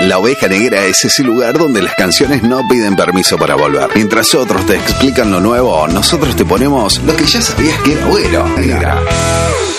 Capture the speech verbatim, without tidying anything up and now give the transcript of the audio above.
La Oveja Negra es ese lugar donde las canciones no piden permiso para volver. Mientras otros te explican lo nuevo, nosotros te ponemos lo que ya sabías que era bueno. Negra.